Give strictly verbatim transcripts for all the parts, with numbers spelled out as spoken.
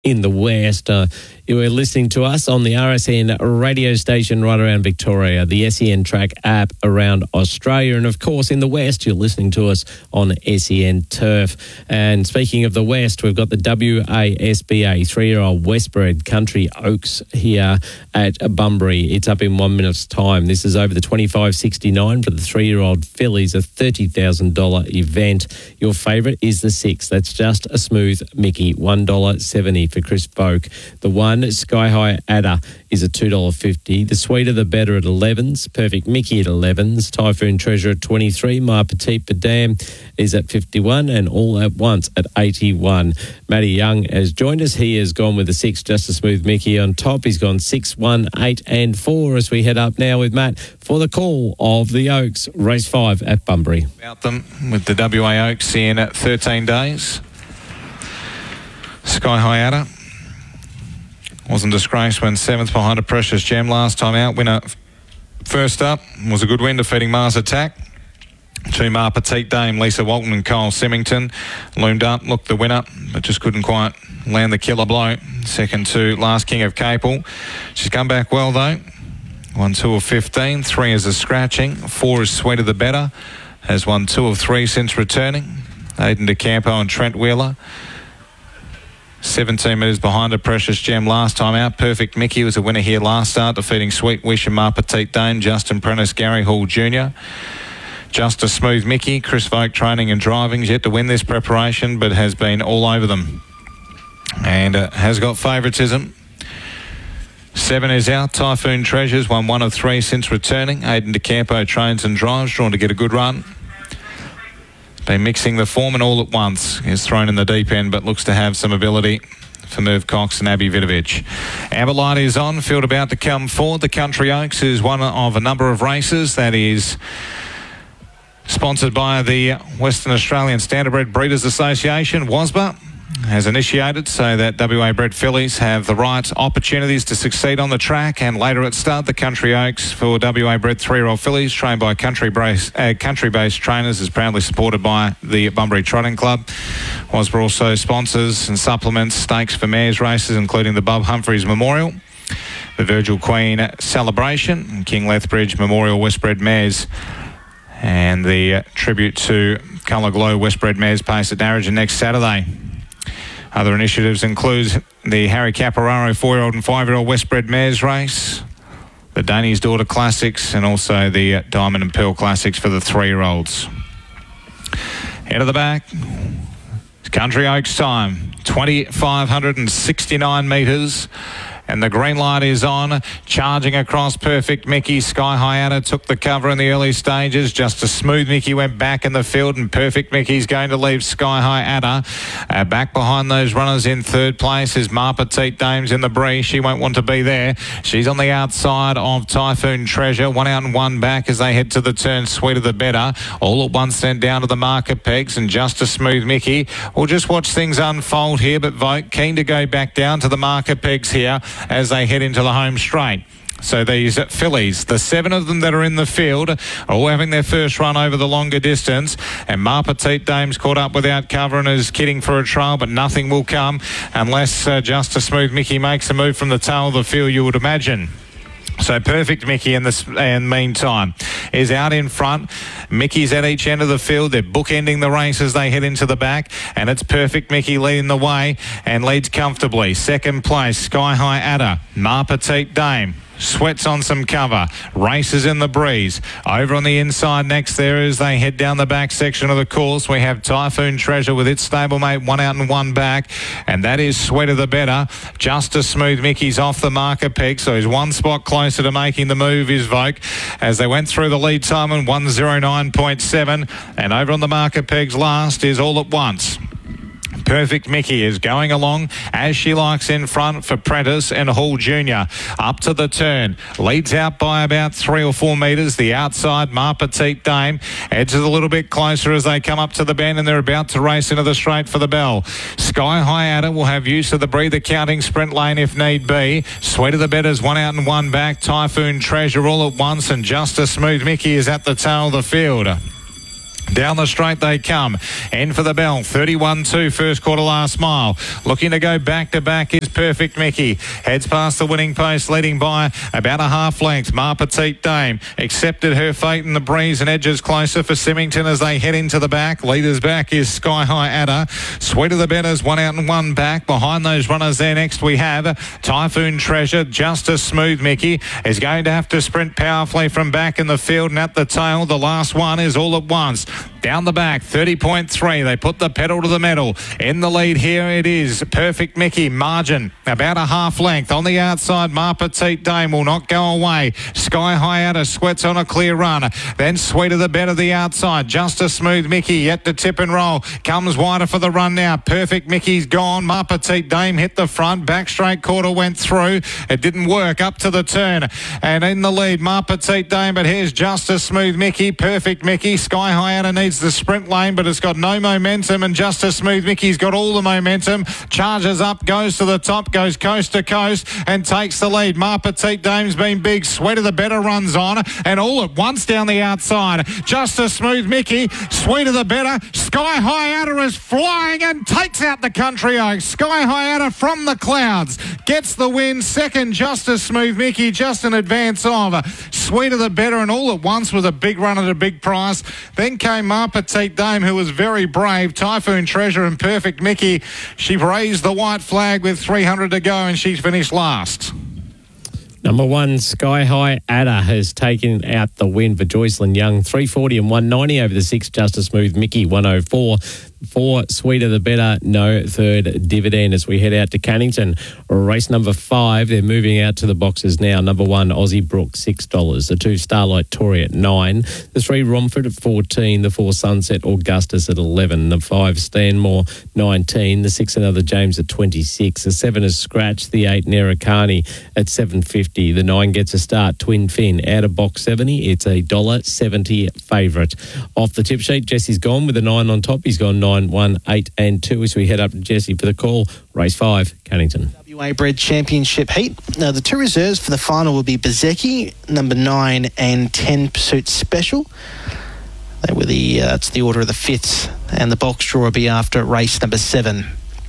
in the west. Uh, you were listening to us on the R S N radio station right around Victoria, the S E N Track app around Australia, and of course in the west you're listening to us on S E N Turf. And speaking of the west, we've got the W A S B A three-year-old Westbred Country Oaks here at Bunbury. It's up in one minute's time. This is over the twenty-five sixty-nine for the three-year-old fillies, a thirty thousand dollars event. Your favourite is the six. That's Just a Smooth Mickey, one dollar seventy for Chris Voke. The one, Sky High Adder, is at two dollars fifty. The Sweeter the Better at elevens. Perfect Mickey at elevens. Typhoon Treasure at twenty-three. My Petite Padam is at fifty-one. And All at Once at eighty-one. Matty Young has joined us. He has gone with the six, Just a Smooth Mickey on top. He's gone six, one, eight and four as we head up now with Matt for the call of the Oaks, race five at Bunbury. About them with the W A Oaks in thirteen days. Sky High Adder wasn't disgraced when seventh behind a Precious Gem last time out. Winner first up was a good win, defeating Mars Attack. Two Ma Petite Dame, Lisa Walton and Cole Symington loomed up, looked the winner, but just couldn't quite land the killer blow. Second to Last King of Capel. She's come back well though. Won two of fifteen, three is a scratching, four is Sweeter the Better. Has won two of three since returning. Aiden DeCampo and Trent Wheeler. seventeen metres behind a Precious Gem last time out. Perfect Mickey was a winner here last start, defeating Sweet Wish and Ma Petite Dame, Justin Prentice, Gary Hall Junior Just a Smooth Mickey, Chris Voke training and driving. He's yet to win this preparation, but has been all over them. And uh, has got favouritism. Seven is out. Typhoon Treasures won one of three since returning. Aiden DeCampo trains and drives, drawn to get a good run. Been mixing the form and All at Once is thrown in the deep end, but looks to have some ability for Merv Cox and Abby Vidovich. Amber Light is on, field about to come forward. The Country Oaks is one of a number of races that is sponsored by the Western Australian Standardbred Breeders Association, W A S B A. Has initiated so that W A bred fillies have the right opportunities to succeed on the track. And later at start, the Country Oaks for W A bred three-year-old fillies trained by country-based uh, country-based trainers is proudly supported by the Bunbury Trotting Club. W A S B A also sponsors and supplements stakes for mares races, including the Bob Humphreys Memorial, the Virgil Queen Celebration, and King Lethbridge Memorial Westbred Mares, and the uh, tribute to Colour Glow Westbred Mares Pace at Narrogin next Saturday. Other initiatives include the Harry Caporaro four-year-old and five-year-old Westbred Mares race, the Danny's Daughter Classics, and also the uh, Diamond and Pearl Classics for the three-year-olds. Head of the back, Country Oaks time, two thousand five hundred sixty-nine metres. And the green light is on, charging across Perfect Mickey. Sky High Adder took the cover in the early stages. Just a Smooth Mickey went back in the field, and Perfect Mickey's going to leave Sky High Adder. Uh, back behind those runners in third place is Ma Petite Dames in the breeze. She won't want to be there. She's on the outside of Typhoon Treasure. One out and one back as they head to the turn. Sweeter the Better. All at once sent down to the market pegs, and Just a Smooth Mickey. We'll just watch things unfold here, but Vote keen to go back down to the market pegs here as they head into the home straight. So these fillies, the seven of them that are in the field, are all having their first run over the longer distance. And Ma Petite Dame's caught up without cover and is kidding for a trail, but nothing will come unless uh, Just a Smooth Mickey makes a move from the tail of the field, you would imagine. So Perfect Mickey in the and meantime is out in front. Mickey's at each end of the field. They're bookending the race as they head into the back, and it's Perfect Mickey leading the way and leads comfortably. Second place, Sky High Adder. Ma Petite Dame sweats on some cover, races in the breeze. Over on the inside next there as they head down the back section of the course, we have Typhoon Treasure with its stablemate, one out and one back, and that is Sweeter the Better. Just a Smooth Mickey's off the marker peg, so he's one spot closer to making the move is Voke as they went through the lead time in one oh nine point seven, and over on the marker pegs last is All at Once. Perfect Mickey is going along as she likes in front for Prentice and Hall Junior Up to the turn. Leads out by about three or four metres. The outside, Ma Petite Dame edges a little bit closer as they come up to the bend, and they're about to race into the straight for the bell. Sky High Adder will have use of the breather counting sprint lane if need be. Sweeter the Better's one out and one back. Typhoon Treasure All at Once, and Just a Smooth Mickey is at the tail of the field. Down the straight they come. In for the bell. thirty-one two, first quarter last mile. Looking to go back to back is Perfect Mickey. Heads past the winning post, leading by about a half length. Ma Petite Dame accepted her fate in the breeze and edges closer for Symington as they head into the back. Leaders back is Sky High Adder. Sweet of the Betters, one out and one back. Behind those runners there next we have Typhoon Treasure. Justice Smooth Mickey is going to have to sprint powerfully from back in the field, and at the tail the last one is All at Once. Down the back, thirty point three. They put the pedal to the metal. In the lead here it is Perfect Mickey. Margin about a half length. On the outside, Ma Petite Dame will not go away. Sky High Adder sweats on a clear run. Then Sweet of the Better the outside. Just a Smooth Mickey yet to tip and roll. Comes wider for the run now. Perfect Mickey's gone. Ma Petite Dame hit the front. Back straight quarter went through. It didn't work. Up to the turn. And in the lead, Ma Petite Dame. But here's Just a Smooth Mickey. Perfect Mickey. Sky High Adder needs the sprint lane, but it's got no momentum, and Just a Smooth Mickey's got all the momentum. Charges up, goes to the top, goes coast to coast and takes the lead. Ma Petite Dame's been big. Sweet of the Better runs on, and All at Once down the outside. Just a Smooth Mickey, Sweet of the Better. Sky High Adder is flying and takes out the Country Oaks. Sky High Adder from the clouds gets the win. Second, Just a Smooth Mickey, just in advance of Sweet of the Better, and All at Once was a big run at a big price. Then came Ma Petite Dame, who was very brave. Typhoon Treasure and Perfect Mickey. She raised the white flag with three hundred to go, and she's finished last. Number one, Sky High Adder has taken out the win for Joycelyn Young. three forty and one ninety over the six. Just a Smooth Mickey, one oh four. Four, Sweet of the Better, no third dividend as we head out to Cannington. Race number five, they're moving out to the boxes now. Number one, Aussie Brook, six dollars. The two, Starlight Tory at nine. The three, Romford at fourteen. The four, Sunset Augustus at eleven. The five, Stanmore, nineteen. The six, Another James at twenty-six. The seven is Scratch. The eight, Nerikani at seven fifty. The nine gets a start, Twin Fin, out of box seventy. It's a one dollar seventy favourite. Off the tip sheet, Jesse's gone with a nine on top. He's gone nine. One, eight, and two as we head up to Jesse for the call. Race five, Cannington. W A Bred Championship Heat. Now, the two reserves for the final will be Bezecchi, number nine, and ten Pursuit Special. They were the, uh, it's the order of the fifths, and the box draw will be after race number seven.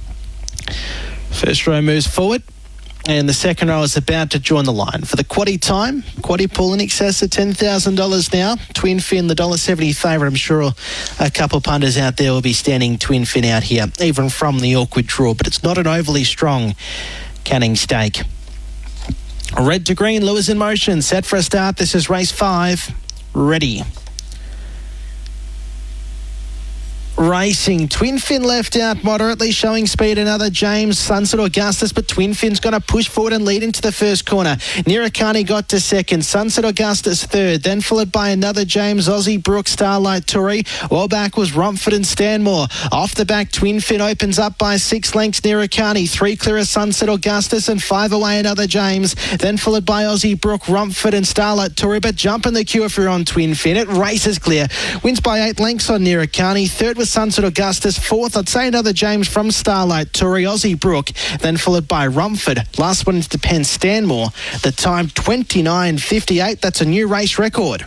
First row moves forward, and the second row is about to join the line. For the quaddie time, quaddie pool in excess of ten thousand dollars now. Twin Fin, the one dollar seventy favourite. I'm sure a couple of punters out there will be standing Twin Fin out here, even from the awkward draw, but it's not an overly strong Canning stake. Red to green, Lewis in motion, set for a start. This is race five. Ready. Racing, Twin Fin left out moderately, showing speed. Another James, Sunset Augustus, but Twin Fin's going to push forward and lead into the first corner. Nerikani got to second, Sunset Augustus third, then followed by Another James, Aussie Brook, Starlight Tory. Well back was Romford and Stanmore. Off the back, Twin Fin opens up by six lengths. Nerikani, three clear of Sunset Augustus, and five away Another James. Then followed by Aussie Brook, Romford and Starlight Tory, but jump in the queue if you're on Twin Fin. It races clear, wins by eight lengths on Nerikani. Third was Sunset Augustus. Fourth, I'd say Another James from Starlight Tory, Aussie Brook, then followed by Romford. Last one to Penn Stanmore. The time twenty-nine fifty-eight. That's a new race record.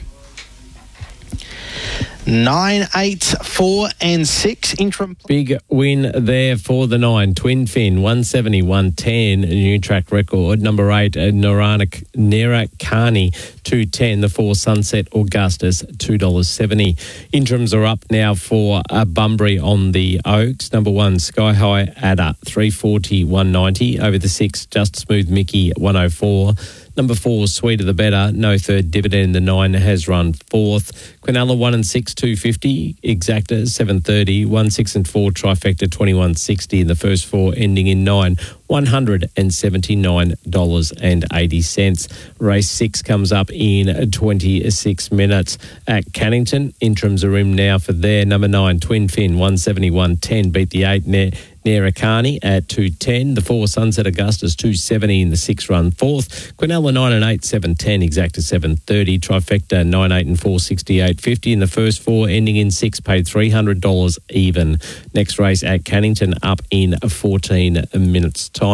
Nine, eight, four, and six. Interim. Big win there for the nine. Twin Fin, one seventy, one ten. New track record. Number eight, Nerikani, two ten. The four, Sunset Augustus, two dollars seventy. Interims are up now for uh, Bunbury on the Oaks. Number one, Sky High Adder, three forty, one ninety. Over the six, Just Smooth Mickey, one oh four. Number four, Sweet of the Better, no third dividend. The nine has run fourth. Quinella one and six, two fifty. Exacta seven thirty. One, six and four, Trifecta twenty-one sixty. And the first four ending in nine, one hundred seventy-nine dollars and eighty cents. Race six comes up in twenty-six minutes at Cannington. Interims are in now for there. Number nine, Twin Fin, one seventy, one ten. Beat the eight, Ne- Nerikani at two ten. The four, Sunset Augustus, two seventy. In the six run fourth. Quinella nine and eight, seven ten. Exacta seven thirty. Trifecta nine, eight and four, sixty-eight fifty. In the first four ending in six, paid three hundred dollars even. Next race at Cannington up in fourteen minutes time.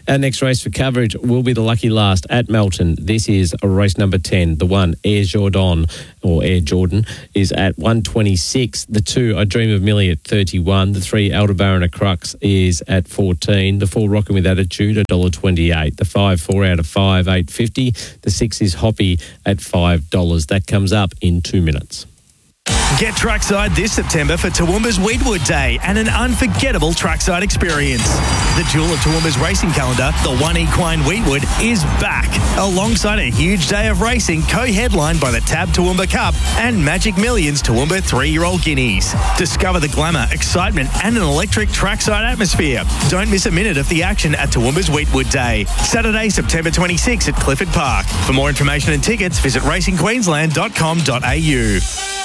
Our next race for coverage will be the lucky last at Melton. This is race number ten. The one, Air Jordan, or Air Jordan, is at one twenty-six. The two, I Dream of Millie, at thirty-one. The three, Aldebaran a Crux, is at fourteen. The four, Rockin' With Attitude, one dollar twenty-eight. The five, four out of five, eight fifty. The six is Hoppy at five dollars. That comes up in two minutes. Get trackside this September for Toowoomba's Weedwood Day and an unforgettable trackside experience. The jewel of Toowoomba's racing calendar, the One Equine Weedwood, is back, alongside a huge day of racing co-headlined by the Tab Toowoomba Cup and Magic Millions Toowoomba three-year-old guineas. Discover the glamour, excitement and an electric trackside atmosphere. Don't miss a minute of the action at Toowoomba's Weedwood Day. Saturday, September twenty-sixth at Clifford Park. For more information and tickets, visit racing queensland dot com dot a u.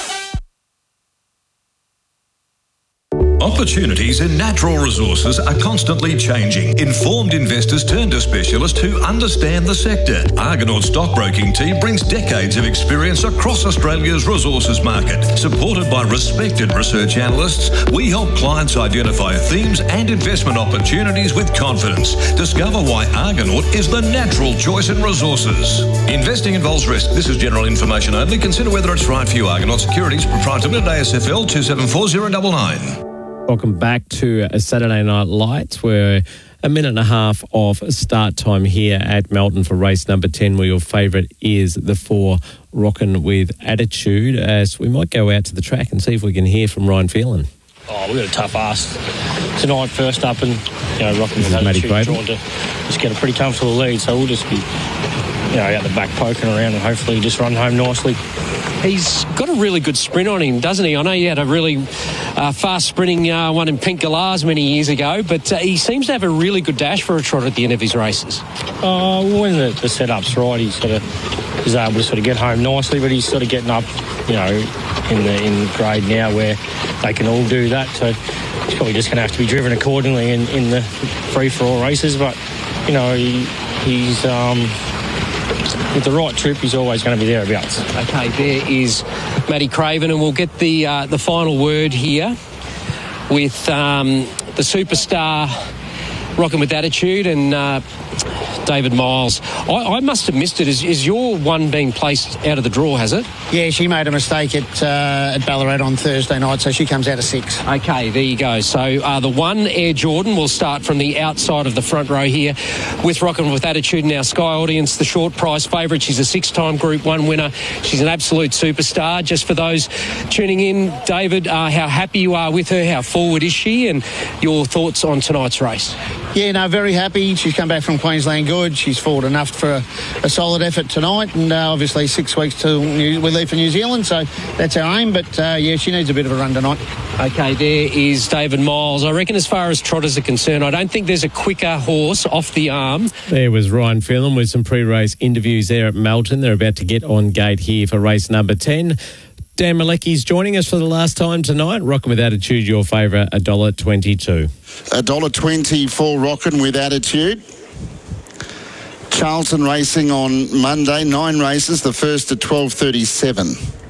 Opportunities in natural resources are constantly changing. Informed investors turn to specialists who understand the sector. Argonaut Stockbroking Team brings decades of experience across Australia's resources market. Supported by respected research analysts, we help clients identify themes and investment opportunities with confidence. Discover why Argonaut is the natural choice in resources. Investing involves risk. This is general information only. Consider whether it's right for you. Argonaut Securities, Proprietary Limited, A S F L two seven four zero nine nine. Welcome back to a Saturday Night Lights. We're a minute and a half of start time here at Melton for race number ten, where your favourite is the four, Rockin' With Attitude. As we might go out to the track and see if we can hear from Ryan Phelan. Oh, we've got a tough ask tonight, first up, and you know, Rockin' With Attitude trying to just get a pretty comfortable lead, so we'll just be, you know, out the back poking around and hopefully just run home nicely. He's got a really good sprint on him, doesn't he? I know he had a really uh, fast sprinting uh, one in Pink Galahs many years ago, but uh, he seems to have a really good dash for a trot at the end of his races. Uh, when the, the setup's right, he sort of is able to sort of get home nicely, but he's sort of getting up, you know, in the in grade now where they can all do that. So he's probably just going to have to be driven accordingly in, in the free-for-all races. But, you know, he, he's... Um, with the right trip, he's always going to be thereabouts. Okay, there is Matty Craven, and we'll get the uh, the final word here with um, the superstar Rockin' With Attitude and uh, David Miles. I, I must have missed it. Is, is your one being placed out of the draw, has it? Yeah, she made a mistake at uh, at Ballarat on Thursday night, so she comes out of six. Okay, there you go. So uh, the one, Air Jordan, will start from the outside of the front row here with Rockin' With Attitude in our Sky audience, the short price favourite. She's a six-time Group one winner. She's an absolute superstar. Just for those tuning in, David, uh, how happy you are with her, how forward is she, and your thoughts on tonight's race? Yeah, no, very happy. She's come back from Queensland good. She's forward enough for a, a solid effort tonight, and uh, obviously six weeks till New, we leave for New Zealand, so that's our aim. But uh, yeah, she needs a bit of a run tonight. Okay, there is David Miles. I reckon as far as trotters are concerned, I don't think there's a quicker horse off the arm. There was Ryan Phelan with some pre-race interviews there at Melton. They're about to get on gate here for race number ten. Dan Malecki's joining us for the last time tonight. Rockin' With Attitude, your favourite, one dollar twenty-two. one dollar twenty for Rockin' With Attitude. Charlton racing on Monday, nine races, the first at twelve thirty-seven.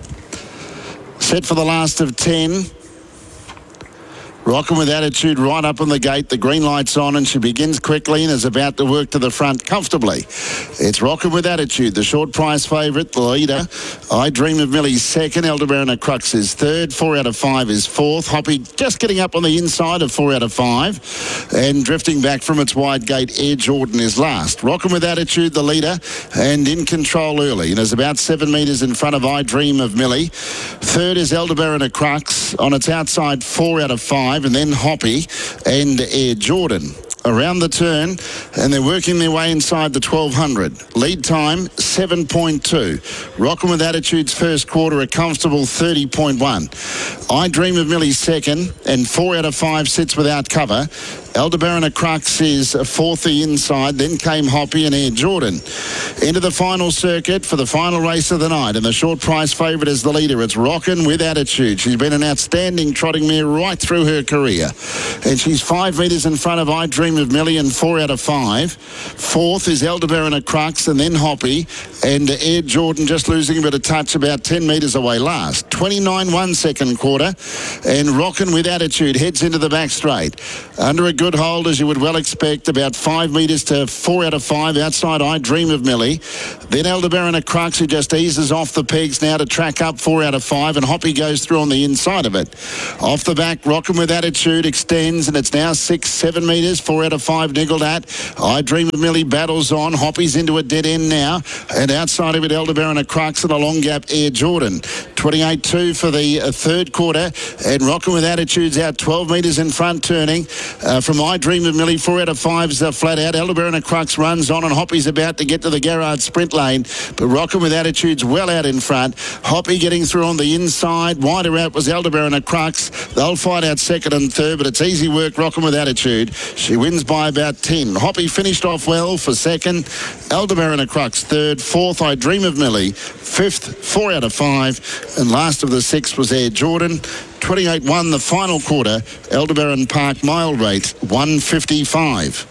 Set for the last of ten. Rockin' With Attitude right up on the gate. The green light's on and she begins quickly and is about to work to the front comfortably. It's Rockin' With Attitude, the short price favourite, the leader. I Dream of Millie's second. Aldebaran Crux is third. Four out of five is fourth. Hoppy just getting up on the inside of four out of five. And drifting back from its wide gate, Air Jordan is last. Rockin' With Attitude, the leader, and in control early. And is about seven metres in front of I Dream of Millie. Third is Aldebaran Crux. On its outside, four out of five. And then Hoppy and Air Jordan. Around the turn, and they're working their way inside the twelve hundred. Lead time, seven point two. Rockin' With Attitude's first quarter, a comfortable thirty point one. I Dream of Millie's second, and four out of five sits without cover. Aldebaran Crux is fourth the inside, then came Hoppy and Air Jordan. Into the final circuit for the final race of the night, and the short price favourite is the leader. It's Rockin' With Attitude. She's been an outstanding trotting mare right through her career, and she's five metres in front of I Dream of Millie and four out of five. Fourth is Aldebaran Crux and then Hoppy, and Air Jordan just losing a bit of touch, about ten metres away last. twenty-nine one second quarter, and Rockin' With Attitude heads into the back straight. Under a good hold, as you would well expect, about five metres to four out of five. Outside, I Dream of Millie. Then Aldebaran a Crux, who just eases off the pegs now to track up four out of five, and Hoppy goes through on the inside of it. Off the back, Rockin' With Attitude extends, and it's now six, seven metres, four out of five niggled at. I Dream of Millie battles on. Hoppy's into a dead end now, and outside of it, Aldebaran a Crux and a long gap, Air Jordan. twenty-eight two for the uh, third quarter, and Rockin' With Attitude's out twelve metres in front, turning. Uh, from I Dream of Millie, four out of five's uh, flat out. Aldebaran a Crux runs on, and Hoppy's about to get to the Garrard sprint lane, but Rockin' With Attitude's well out in front. Hoppy getting through on the inside. Wider out was Aldebaran a Crux. They'll fight out second and third, but it's easy work, Rockin' With Attitude. She wins by about ten. Hoppy finished off well for second. Aldebaran a Crux third. Fourth, I Dream of Millie. Fifth, four out of five. And last of the six was Air Jordan. twenty-eight one the final quarter. Aldebaran Park mile rate one fifty-five.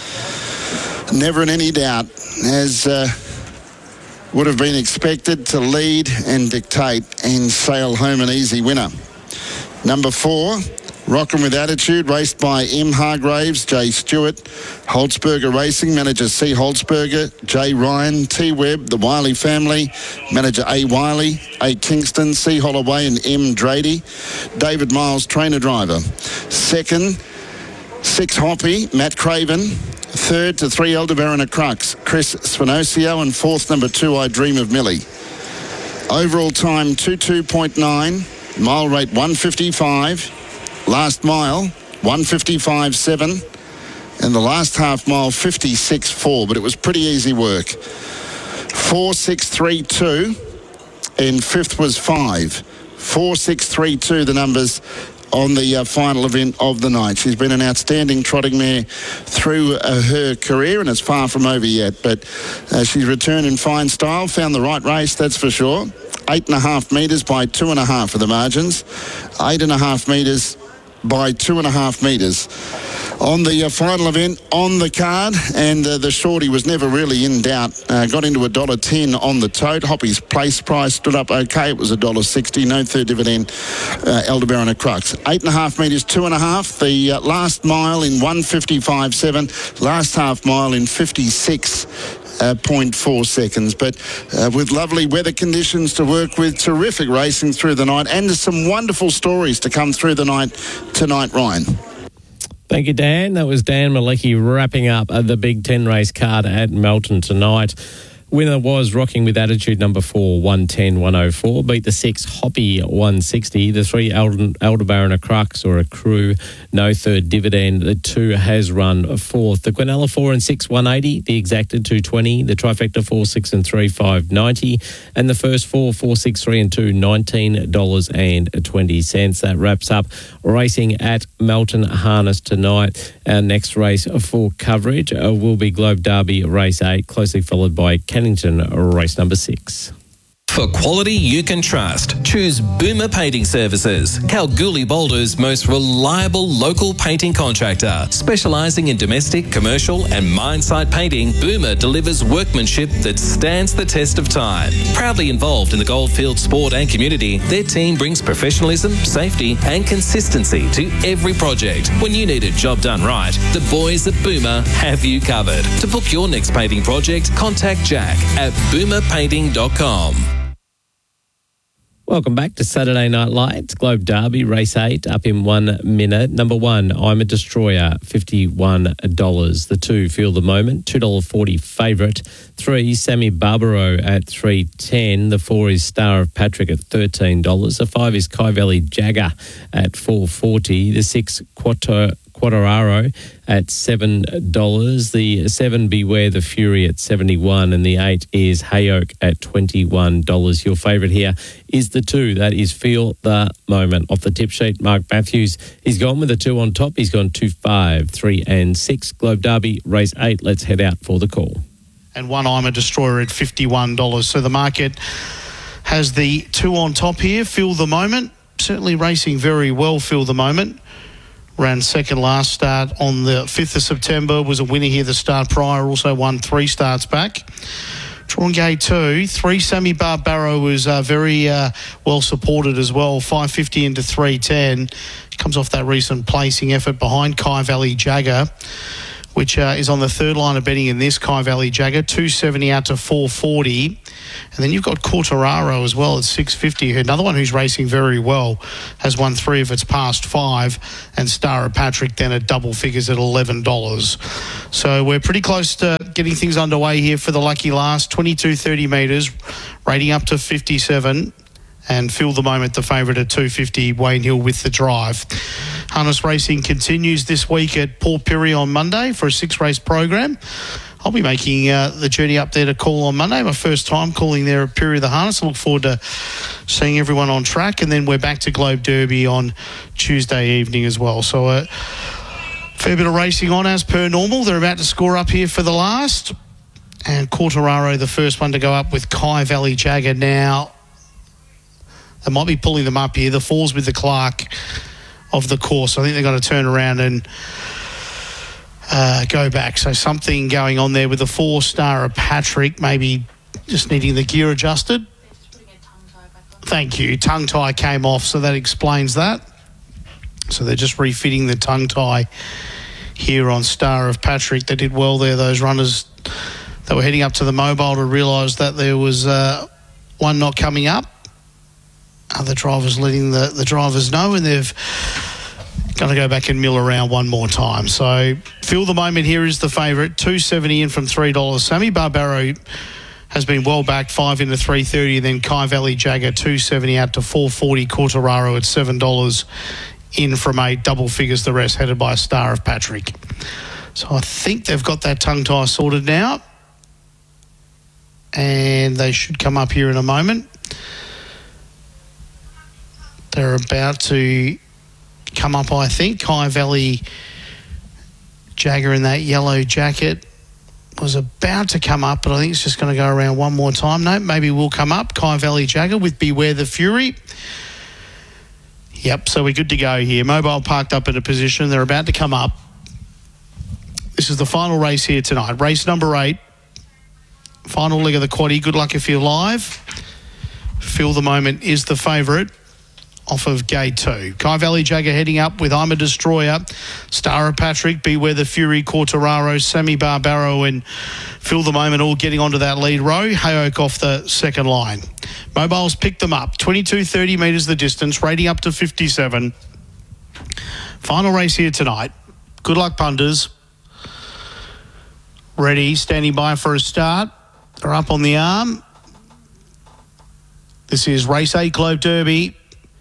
Never in any doubt, as uh, would have been expected, to lead and dictate and sail home an easy winner. Number four, Rockin' With Attitude, raced by M. Hargraves, J. Stewart, Holtzberger Racing, manager C. Holtzberger, J. Ryan, T. Webb, the Wiley family, manager A. Wiley, A. Kingston, C. Holloway and M. Drady, David Miles, trainer driver. Second, six Hoppy, Matt Craven. Third to three Aldebaran a Crux, Chris Spinocio, and fourth number two, I Dream of Millie. Overall time twenty-two point nine, mile rate one fifty-five. Last mile, one fifty-five seven, and the last half mile, fifty-six four, but it was pretty easy work. four six three two, and fifth was five. four six three two, the numbers on the uh, final event of the night. She's been an outstanding trotting mare through uh, her career, and it's far from over yet, but uh, she's returned in fine style, found the right race, that's for sure. Eight and a half metres by two and a half for the margins. Eight and a half metres by two and a half metres. On the uh, final event on the card, and uh, the shorty was never really in doubt. Uh, got into a dollar ten on the tote. Hoppy's place price stood up okay. It was a dollar sixty. No third dividend. Uh, Aldebaran a Crux. Eight and a half metres, two and a half. The uh, last mile in one fifty-five seven. Last half mile in fifty-six. Uh, zero point four seconds, but uh, with lovely weather conditions to work with, terrific racing through the night, and there's some wonderful stories to come through the night tonight, Ryan. Thank you, Dan. That was Dan Malecki wrapping up uh, the Big Ten race card at Melton tonight. Winner was Rocking With Attitude, number four, one ten one oh four. Beat the six, Hoppy, one sixty. The three, Alden, Aldebaran a Crux or a Crew, no third dividend. The two has run fourth. The Quinella four and six, one eighty. The Exacted, two twenty. The Trifecta four, six and three, five ninety. And the first four, four, six, three and two, nineteen dollars and twenty cents. That wraps up racing at Melton Harness tonight. Our next race for coverage uh, will be Globe Derby Race eight, closely followed by Cannington race number six. For quality you can trust, choose Boomer Painting Services, Kalgoorlie Boulder's most reliable local painting contractor. Specialising in domestic, commercial and mine site painting, Boomer delivers workmanship that stands the test of time. Proudly involved in the Goldfield sport and community, their team brings professionalism, safety and consistency to every project. When you need a job done right, the boys at Boomer have you covered. To book your next painting project, contact Jack at boomer painting dot com. Welcome back to Saturday Night Lights. Globe Derby, race eight, up in one minute. Number one, I'm a Destroyer, fifty-one dollars. The two, Feel the Moment, two dollars forty favourite. Three, Sammy Barbaro at three ten. The four is Star of Patrick at thirteen dollars. The five is Kai Valley Jagger at four forty. The six, Quattro Quattararo at seven dollars. The seven, Beware the Fury at seventy-one, and the eight is Hayoke at twenty-one dollars. Your favourite here is the two. That is Feel the Moment. Off the tip sheet, Mark Matthews, he's gone with the two on top. He's gone two, five, three and six. Globe Derby, race eight. Let's head out for the call. And one, I'm a Destroyer at fifty-one dollars. So the market has the two on top here. Feel the Moment. Certainly racing very well, Feel the Moment. Ran second last start on the fifth of September, was a winner here the start prior, also won three starts back. Trongay two, three Sammy Barbaro was uh, very uh, well supported as well, five fifty into three ten. comes off that recent placing effort behind Kai Valley Jagger, which uh, is on the third line of betting in this. Kai Valley Jagger, two seventy out to four forty. And then you've got Quartararo as well at six fifty. Another one who's racing very well, has won three of its past five. And Star of Patrick then at double figures at eleven dollars. So we're pretty close to getting things underway here for the lucky last. twenty-two thirty metres, rating up to fifty-seven. And Feel the Moment, the favourite at two fifty, Wayne Hill with the drive. Harness racing continues this week at Port Pirie on Monday for a six-race program. I'll be making uh, the journey up there to call on Monday. My first time calling there at Pirie the Harness. I look forward to seeing everyone on track. And then we're back to Globe Derby on Tuesday evening as well. So a uh, fair bit of racing on as per normal. They're about to score up here for the last. And Quartararo, the first one to go up with Kai Valley Jagger now. They might be pulling them up here. The four's with the Clark of the course. I think they're going to turn around and uh, go back. So something going on there with the four Star of Patrick, maybe just needing the gear adjusted. Thank you. Tongue tie came off, so that explains that. So they're just refitting the tongue tie here on Star of Patrick. They did well there, those runners that were heading up to the mobile, to realise that there was uh, one not coming up. Other drivers letting the, the drivers know, and they've going to go back and mill around one more time. So Feel the Moment here is the favourite, two seventy in from three dollars. Sammy Barbaro has been well back, five into three thirty, and then Kai Valley Jagger, two seventy out to four forty. Quartararo at seven dollars in from eight, double figures the rest, headed by Star of Patrick. So I think they've got that tongue tie sorted now, and they should come up here in a moment. They're about to come up, I think. Kai Valley Jagger in that yellow jacket was about to come up, but I think it's just going to go around one more time. No, maybe we'll come up. Kai Valley Jagger with Beware the Fury. Yep, so we're good to go here. Mobile parked up in a position. They're about to come up. This is the final race here tonight. Race number eight. Final leg of the quaddie. Good luck if you're live. Feel the Moment is the favourite off of gate two. Kai Valley Jagger heading up with I'm a Destroyer, Star of Patrick, Beware the Fury, Quartararo, Sammy Barbaro and Feel the Moment all getting onto that lead row. Hayok off the second line. Mobiles picked them up. twenty-two thirty metres the distance, rating up to fifty-seven. Final race here tonight. Good luck, punters. Ready, standing by for a start. They're up on the arm. This is race eight Globe Derby.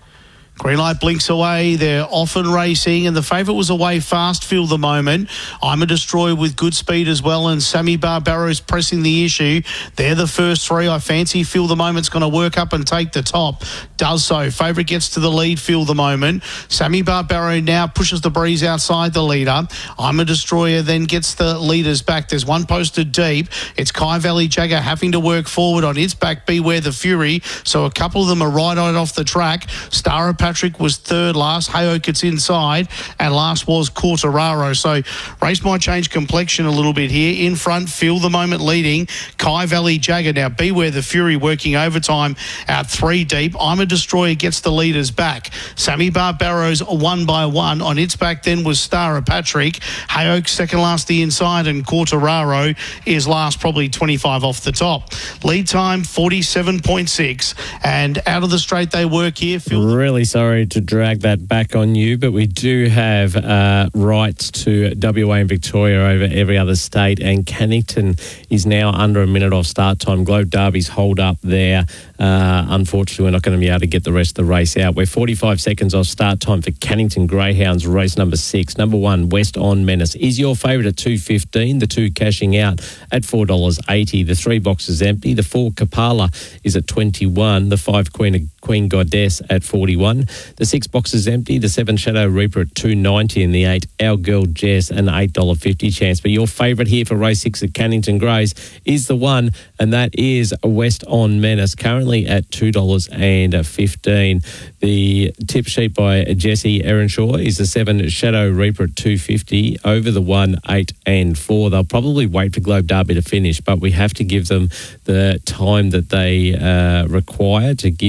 Green light blinks away. They're often racing, and the favourite was away fast. Feel the Moment. I'm a Destroyer with good speed as well, and Sammy Barbaro's pressing the issue. They're the first three. I fancy Feel the Moment's going to work up and take the top. Does so. Favourite gets to the lead. Feel the Moment. Sammy Barbaro now pushes the breeze outside the leader. I'm a Destroyer then gets the leaders back. There's one posted deep. It's Kai Valley Jagger having to work forward on its back. Beware the Fury. So a couple of them are right on it off the track. Star of Patrick was third last. Hayok gets inside, and last was Quartararo. So race might change complexion a little bit here. In front, Feel the Moment leading. Kai Valley Jagger now. Beware the Fury working overtime out three deep. I'm a Destroyer gets the leaders back. Sammy Barbaro's one by one. On its back then was Star of Patrick. Hayok second last the inside, and Quartararo is last, probably twenty-five off the top. Lead time forty-seven point six, and out of the straight they work here. Feel really sorry to drag that back on you, but we do have uh, rights to W A and Victoria over every other state, and Cannington is now under a minute off start time. Globe Derby's hold up there. Uh, unfortunately, we're not going to be able to get the rest of the race out. We're forty-five seconds off start time for Cannington Greyhounds, race number six. Number one, West On Menace, is your favourite at two fifteen. The two cashing out at four dollars eighty. The three boxes empty. The four Kapala is at twenty-one. The five Queen Queen Goddess at forty-one. The six boxes empty. The seven Shadow Reaper at two ninety, and the eight Our Girl Jess an eight dollars fifty chance. But your favourite here for race six at Cannington Greys is the one, and that is West On Menace, currently at two dollars fifteen. The tip sheet by Jesse Earnshaw is the seven Shadow Reaper at two fifty over the one, eight and four. They'll probably wait for Globe Derby to finish, but we have to give them the time that they uh, require to give out the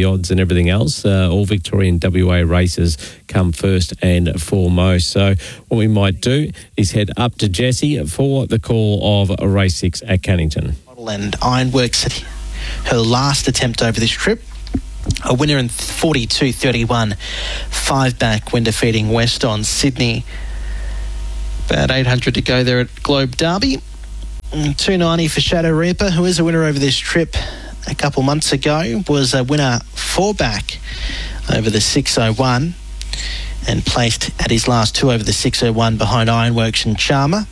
the odds and everything else. Uh, all Victorian W A races come first and foremost. So what we might do is head up to Jessie for the call of race six at Cannington. And Ironworks at her last attempt over this trip. A winner in forty-two thirty-one, five back when defeating Weston Sydney. About eight hundred to go there at Globe Derby. two ninety for Shadow Reaper, who is a winner over this trip a couple months ago. Was a winner four back over the six oh one and placed at his last two over the six oh one behind Ironworks and Charmer.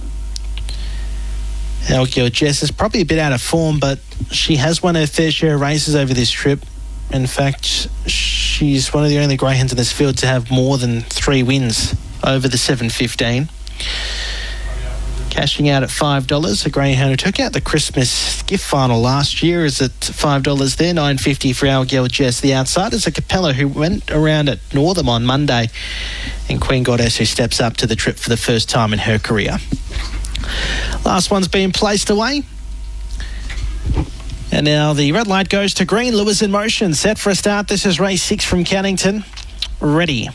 Our girl Jess is probably a bit out of form, but she has won her fair share of races over this trip. In fact, she's one of the only greyhounds in this field to have more than three wins over the seven fifteen. Cashing out at five dollars, a greyhound who took out the Christmas gift final last year is at five dollars there, nine fifty for our girl Jess. The outsiders, a Capella who went around at Northam on Monday, and Queen Goddess who steps up to the trip for the first time in her career. Last one's been placed away. And now the red light goes to green. Lewis in motion, set for a start. This is race six from Cannington. Ready.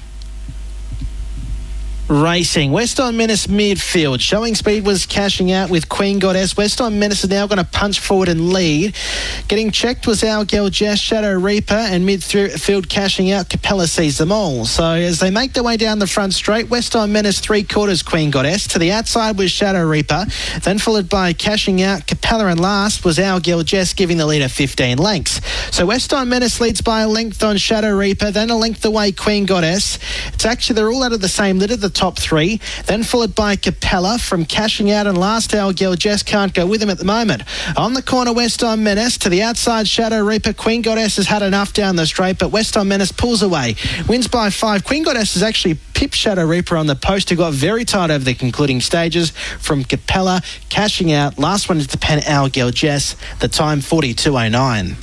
Racing. Weston Menace midfield. Showing speed was cashing out with Queen Goddess. Weston Menace is now going to punch forward and lead. Getting checked was our girl Jess, Shadow Reaper, and midfield cashing out, Capella sees them all. So as they make their way down the front straight, Weston Menace three quarters, Queen Goddess. To the outside was Shadow Reaper, then followed by cashing out Capella, and last was our girl Jess, giving the leader fifteen lengths. So Weston Menace leads by a length on Shadow Reaper, then a length away Queen Goddess. It's actually, they're all out of the same litter, the top three, then followed by Capella from cashing out, and last our girl Jess can't go with him at the moment. On the corner, Weston Menace. To the outside, Shadow Reaper. Queen Goddess has had enough down the straight, but Weston Menace pulls away. Wins by five. Queen Goddess has actually pipped Shadow Reaper on the post, who got very tight over the concluding stages from Capella cashing out. Last one is the pen, our girl Jess. The time forty-two oh nine.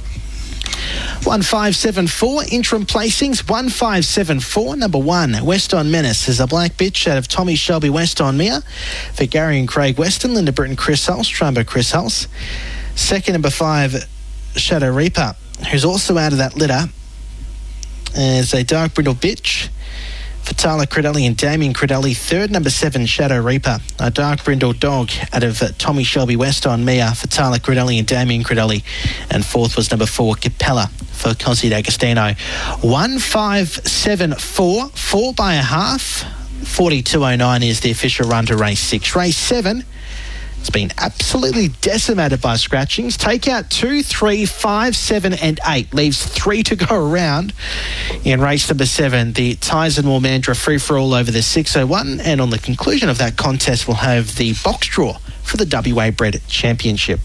one five seven four, interim placings, one five seven four, number one, Weston Menace is a black bitch out of Tommy Shelby Weston Mere. For Gary and Craig Weston, Linda Britton, Chris Hulse, Trumbo Chris Hulse. Second, number five, Shadow Reaper, who's also out of that litter, as a dark brindle bitch. For Tyler Credelli and Damien Credelli. Third, number seven, Shadow Reaper, a dark brindle dog out of uh, Tommy Shelby Weston Mere for Tyler Credelli and Damien Credelli. And fourth was number four, Capella for Cosy D'Agostino. one five seven four, four by a half. forty-two oh nine is the official run to race six. Race seven, it's been absolutely decimated by scratchings. Take out two, three, five, seven, and eight. Leaves three to go around. In race number seven, the Tyson Mandra free for all over the six oh one. And on the conclusion of that contest, we'll have the box draw for the W A Bred Championship.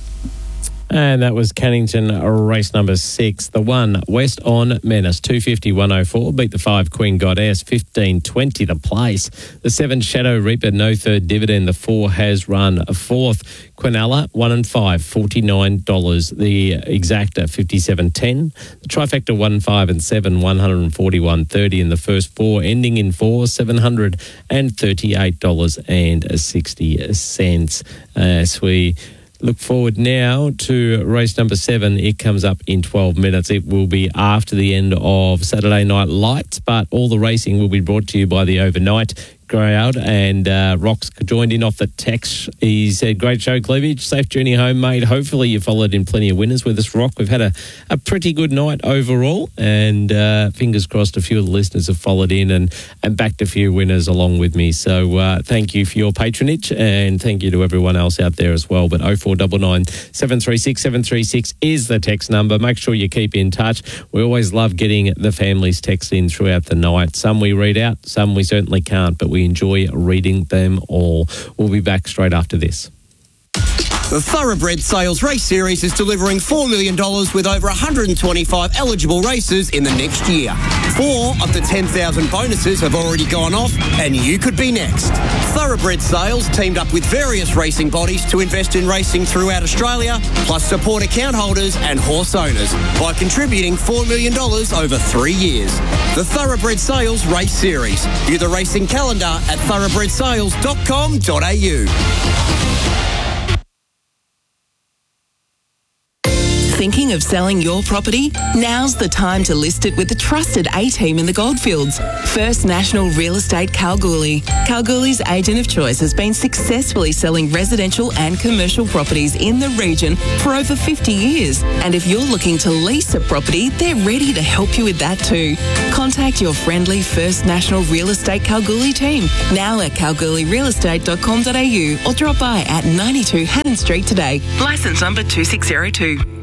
And that was Cannington race number six. The one, Weston Menace, two fifty, one oh four. Beat the five, Queen Goddess, fifteen twenty the place. The seven, Shadow Reaper, no third dividend. The four has run a fourth. Quinella, one and five, forty-nine dollars. The exacta, fifty-seven ten. The trifecta, one, five and seven, one forty-one thirty. In the first four, ending in four, seven hundred thirty-eight dollars and sixty cents. As we look forward now to race number seven. It comes up in twelve minutes. It will be after the end of Saturday Night Lights, but all the racing will be brought to you by the Overnight crowd. And uh, Rox joined in off the text. He said, great show, Cleavage. Safe journey home, mate. Hopefully you followed in plenty of winners with us, Rock. We've had a, a pretty good night overall, and uh, fingers crossed a few of the listeners have followed in and, and backed a few winners along with me. So uh, thank you for your patronage, and thank you to everyone else out there as well. But oh four nine nine, seven three six, seven three six is the text number. Make sure you keep in touch. We always love getting the families text in throughout the night. Some we read out, some we certainly can't, but we enjoy reading them all. We'll be back straight after this. The Thoroughbred Sales Race Series is delivering four million dollars with over one hundred twenty-five eligible races in the next year. Four of the ten thousand bonuses have already gone off, and you could be next. Thoroughbred Sales teamed up with various racing bodies to invest in racing throughout Australia, plus support account holders and horse owners by contributing four million dollars over three years. The Thoroughbred Sales Race Series. View the racing calendar at thoroughbred sales dot com dot a u. Thinking of selling your property? Now's the time to list it with the trusted A-team in the Goldfields. First National Real Estate Kalgoorlie. Kalgoorlie's agent of choice has been successfully selling residential and commercial properties in the region for over fifty years. And if you're looking to lease a property, they're ready to help you with that too. Contact your friendly First National Real Estate Kalgoorlie team now at kalgoorlie real estate dot com dot a u or drop by at ninety-two Haddon Street today. Licence number two six zero two.